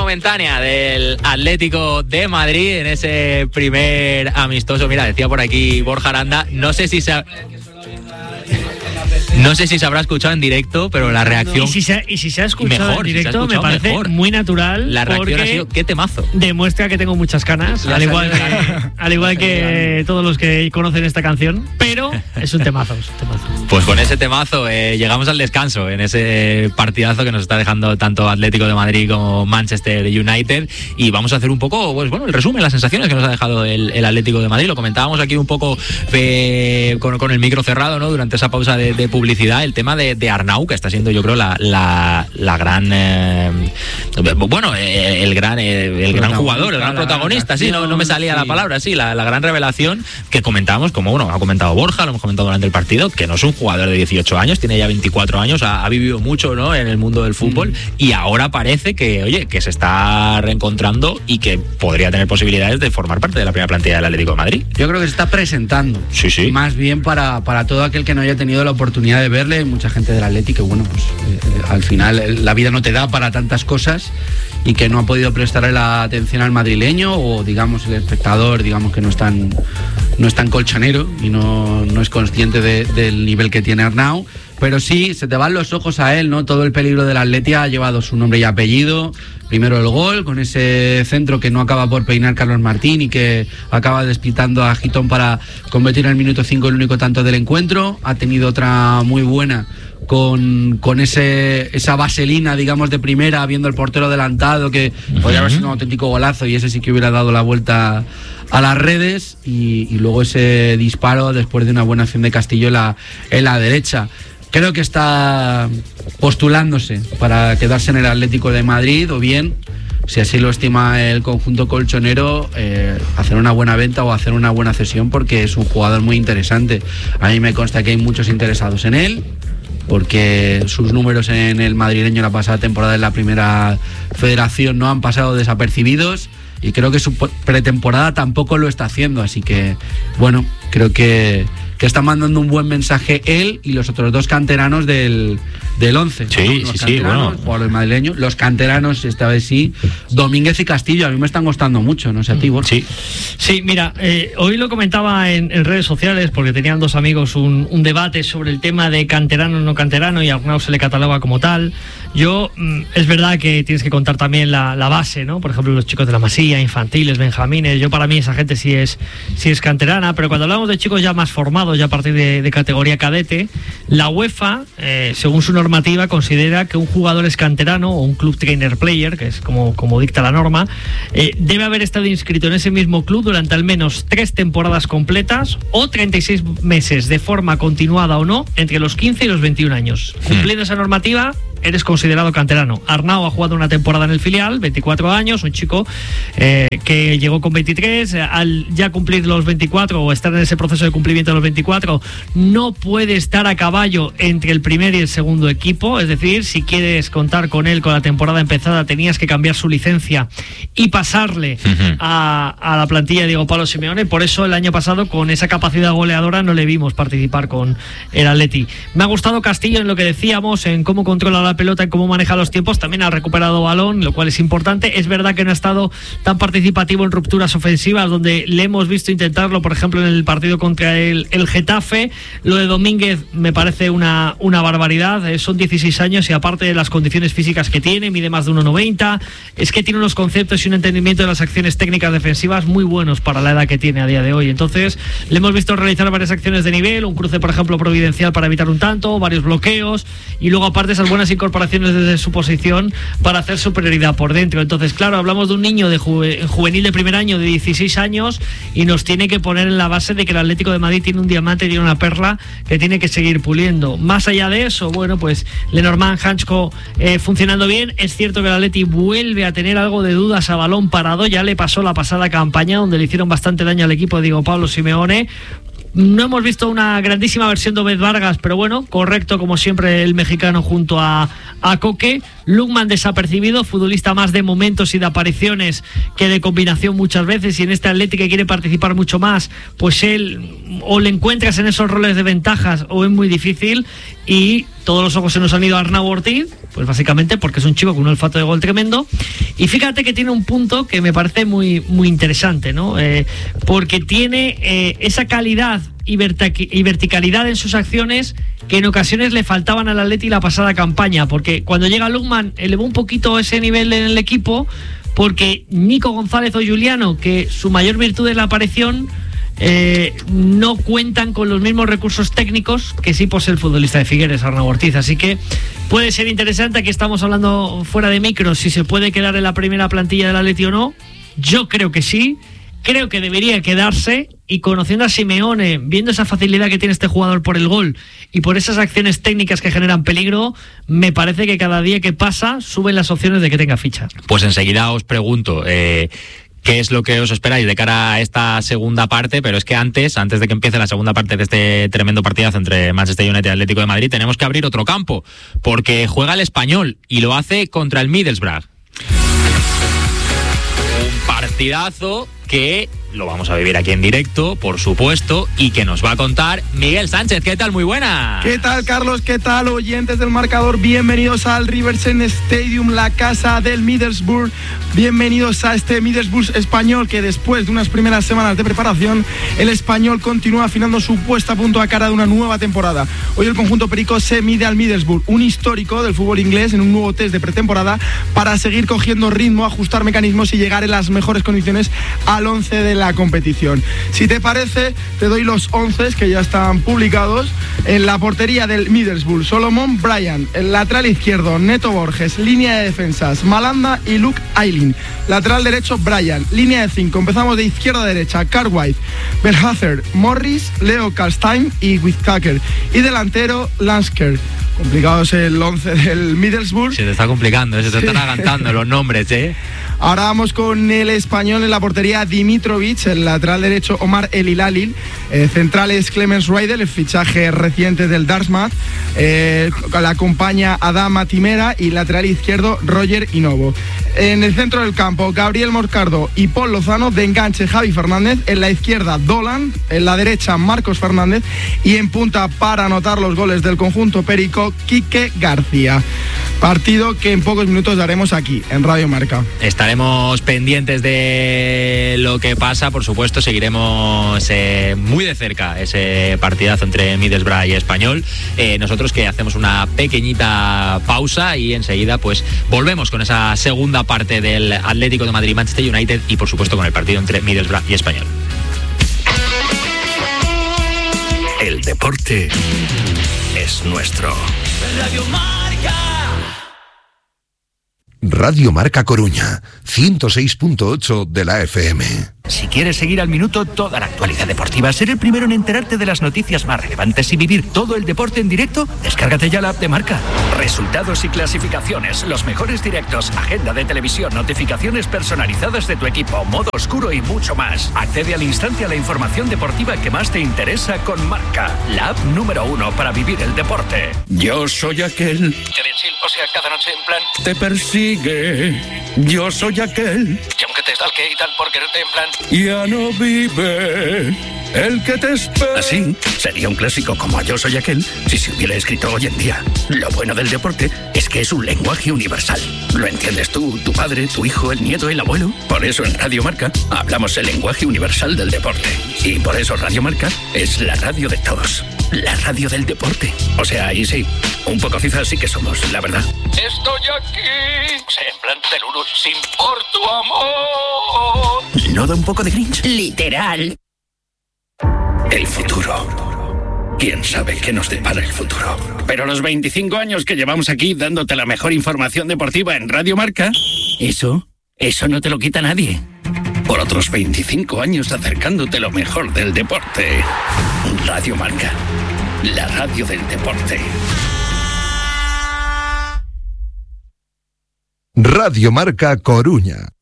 momentánea del Atlético de Madrid en ese primer amistoso. Mira, decía por aquí Borja Aranda, no sé si se habrá escuchado en directo, pero la reacción... Y si se ha escuchado mejor, en directo, si se ha escuchado, me parece mejor. muy natural. La reacción ha sido, ¡qué temazo! Demuestra que tengo muchas canas, al igual que todos los que conocen esta canción, pero es un temazo. Pues con ese temazo llegamos al descanso, en ese partidazo que nos está dejando tanto Atlético de Madrid como Manchester United, y vamos a hacer un poco, pues bueno, el resumen, las sensaciones que nos ha dejado el Atlético de Madrid. Lo comentábamos aquí un poco con el micro cerrado, ¿no? Durante esa pausa de publicidad, el tema de Arnau, que está siendo, yo creo, la gran el gran jugador, el gran protagonista, sí, no me salía la palabra, sí, la gran revelación que comentábamos, como bueno, ha comentado Borja, lo hemos comentado durante el partido, que no es un jugador de 18 años, tiene ya 24 años, ha vivido mucho, ¿no?, en el mundo del fútbol, y ahora parece que se está reencontrando y que podría tener posibilidades de formar parte de la primera plantilla del Atlético de Madrid. Yo creo que se está presentando, sí. Más bien para todo aquel que no haya tenido la oportunidad de verle, mucha gente del Atlético, bueno, pues al final la vida no te da para tantas cosas, y que no ha podido prestarle la atención al madrileño, o digamos el espectador, digamos que no es tan colchonero y no es consciente del nivel que tiene Arnau, pero sí se te van los ojos a él, ¿no? Todo el peligro del Atleti ha llevado su nombre y apellido. Primero el gol, con ese centro que no acaba por peinar Carlos Martín y que acaba despistando a Gitón para convertir en el minuto 5 el único tanto del encuentro. Ha tenido otra muy buena con esa vaselina, digamos, de primera, viendo el portero adelantado, que podría haber sido un auténtico golazo, y ese sí que hubiera dado la vuelta a las redes, y luego ese disparo después de una buena acción de Castillo en la derecha. Creo que está postulándose para quedarse en el Atlético de Madrid, o bien, si así lo estima el conjunto colchonero, hacer una buena venta o hacer una buena cesión, porque es un jugador muy interesante. A mí me consta que hay muchos interesados en él, porque sus números en el madrileño la pasada temporada en la primera federación no han pasado desapercibidos, y creo que su pretemporada tampoco lo está haciendo, así que bueno, creo que está mandando un buen mensaje él y los otros dos canteranos del 11. Sí, bueno. Jugadores madrileños, los canteranos, esta vez sí, Domínguez y Castillo, a mí me están costando mucho, no sé a ti, Borja. Sí, mira, hoy lo comentaba en redes sociales, porque tenían dos amigos un debate sobre el tema de canterano o no canterano, y a Arnau se le cataloga como tal. Yo, es verdad que tienes que contar también la base, ¿no? Por ejemplo, los chicos de la Masía, infantiles, benjamines. Yo, para mí, esa gente sí es canterana, pero cuando hablamos de chicos ya más formados, ya a partir de categoría cadete, la UEFA, según su normativa, considera que un jugador es canterano, o un club trainer player, que es como dicta la norma, debe haber estado inscrito en ese mismo club durante al menos 3 temporadas completas o 36 meses de forma continuada o no entre los 15 y los 21 años. Cumpliendo esa normativa, eres considerado canterano. Arnau ha jugado una temporada en el filial, 24 años, un chico que llegó con 23, al ya cumplir los 24 o estar en ese proceso de cumplimiento de los 24, no puede estar a caballo entre el primer y el segundo equipo, es decir, si quieres contar con él con la temporada empezada, tenías que cambiar su licencia y pasarle a la plantilla de Diego Pablo Simeone. Por eso el año pasado, con esa capacidad goleadora, no le vimos participar con el Atleti. Me ha gustado Castillo en lo que decíamos, en cómo controla la pelota, en cómo maneja los tiempos. También ha recuperado balón, lo cual es importante. Es verdad que no ha estado tan participativo en rupturas ofensivas, donde le hemos visto intentarlo, por ejemplo, en el partido contra el Getafe. Lo de Domínguez me parece una barbaridad. Son 16 años y, aparte de las condiciones físicas que tiene, mide más de 1,90. Es que tiene unos conceptos y un entendimiento de las acciones técnicas defensivas muy buenos para la edad que tiene a día de hoy. Entonces, le hemos visto realizar varias acciones de nivel, un cruce, por ejemplo, providencial para evitar un tanto, varios bloqueos, y luego, aparte, esas buenas incorporaciones desde su posición para hacer superioridad por dentro. Entonces, claro, hablamos de un niño de juvenil de primer año de 16 años, y nos tiene que poner en la base de que el Atlético de Madrid tiene un diamante, tiene una perla que tiene que seguir puliendo. Más allá de eso, bueno, pues Lenormand, Hansko funcionando bien. Es cierto que el Atleti vuelve a tener algo de dudas a balón parado, ya le pasó la pasada campaña, donde le hicieron bastante daño al equipo de Diego Pablo Simeone. No hemos visto una grandísima versión de Obed Vargas, pero bueno, correcto como siempre el mexicano junto a Coque. Lookman desapercibido, futbolista más de momentos y de apariciones que de combinación muchas veces, y en este Atleti que quiere participar mucho más, pues él o le encuentras en esos roles de ventajas o es muy difícil. Y todos los ojos se nos han ido a Arnau Ortiz, pues básicamente porque es un chico con un olfato de gol tremendo. Y fíjate que tiene un punto que me parece muy, muy interesante, ¿no? Porque tiene esa calidad y verticalidad en sus acciones que en ocasiones le faltaban al Atleti la pasada campaña, porque cuando llega Lookman elevó un poquito ese nivel en el equipo, porque Nico González o Juliano, que su mayor virtud es la aparición, no cuentan con los mismos recursos técnicos que sí posee el futbolista de Figueres, Arnau Ortiz. Así que puede ser interesante. Aquí estamos hablando fuera de micro si se puede quedar en la primera plantilla del Atleti o no. Yo creo que sí, creo que debería quedarse, y conociendo a Simeone, viendo esa facilidad que tiene este jugador por el gol y por esas acciones técnicas que generan peligro, me parece que cada día que pasa suben las opciones de que tenga ficha. Pues enseguida os pregunto qué es lo que os esperáis de cara a esta segunda parte, pero es que antes de que empiece la segunda parte de este tremendo partidazo entre Manchester United y Atlético de Madrid, tenemos que abrir otro campo, porque juega el Español y lo hace contra el Middlesbrough. Un partidazo que lo vamos a vivir aquí en directo, por supuesto, y que nos va a contar Miguel Sánchez. ¿Qué tal? Muy buena. ¿Qué tal, Carlos? ¿Qué tal, oyentes del marcador? Bienvenidos al Riverside Stadium, la casa del Middlesbrough. Bienvenidos a este Middlesbrough español, que después de unas primeras semanas de preparación, el Español continúa afinando su puesta a punto a cara de una nueva temporada. Hoy el conjunto perico se mide al Middlesbrough, un histórico del fútbol inglés, en un nuevo test de pretemporada para seguir cogiendo ritmo, ajustar mecanismos y llegar en las mejores condiciones al 11 de la competición. Si te parece, te doy los 11 que ya están publicados. En la portería del Middlesbrough: Solomon Bryan. El lateral izquierdo: Neto Borges. Línea de defensas: Malanda y Luke Ayling. Lateral derecho: Bryan. Línea de 5, empezamos de izquierda a derecha: Cartwright, Belhazer, Morris, Leo Kalstein y Whittaker. Y delantero: Lansker. Complicado es el 11 del Middlesbrough. Se te está complicando, se te están agantando los nombres, Ahora vamos con el Español. En la portería: Dimitrovic. El lateral derecho: Omar El Hilali. Centrales: Clemens Reidel, el fichaje reciente del Dartmouth. La acompaña Adama Timera. Y lateral izquierdo: Roger Inovo. En el centro del campo: Gabriel Moscardo y Paul Lozano. De enganche: Javi Fernández. En la izquierda: Dolan. En la derecha: Marcos Fernández. Y en punta, para anotar los goles del conjunto perico, Quique García. Partido que en pocos minutos daremos aquí, en Radio Marca. Estaremos pendientes de lo que pasa, por supuesto, seguiremos muy de cerca ese partidazo entre Middlesbrough y Español. Nosotros que hacemos una pequeñita pausa y enseguida pues volvemos con esa segunda parte del Atlético de Madrid, Manchester United, y por supuesto con el partido entre Middlesbrough y Español. El deporte es nuestro. Radio Marca. Radio Marca Coruña, 106.8 de la FM. Si quieres seguir al minuto toda la actualidad deportiva, ser el primero en enterarte de las noticias más relevantes y vivir todo el deporte en directo, descárgate ya la app de Marca. Resultados y clasificaciones, los mejores directos, agenda de televisión, notificaciones personalizadas de tu equipo, modo oscuro y mucho más. Accede al instante a la información deportiva que más te interesa con Marca, la app número 1 para vivir el deporte. Yo soy aquel. ¿Qué decir? O sea, cada noche en plan... Te persigue. Yo soy aquel. Y aunque te stalkee y tal por quererte en plan... Ya no vive el que te espera. Así, sería un clásico como Yo soy aquel si se hubiera escrito hoy en día. Lo bueno del deporte es que es un lenguaje universal. Lo entiendes tú, tu padre, tu hijo, el nieto, el abuelo. Por eso en Radio Marca hablamos el lenguaje universal del deporte. Y por eso Radio Marca es la radio de todos. La radio del deporte. O sea, ahí sí, un poco cifras sí que somos, la verdad. Estoy aquí. O sea, en plan teluro, sin por tu amor. ¿No da un poco de cringe? Literal. El futuro. ¿Quién sabe qué nos depara el futuro? Pero los 25 años que llevamos aquí dándote la mejor información deportiva en Radio Marca, eso no te lo quita nadie. Por otros 25 años acercándote lo mejor del deporte. Radio Marca, la radio del deporte. Radio Marca Coruña.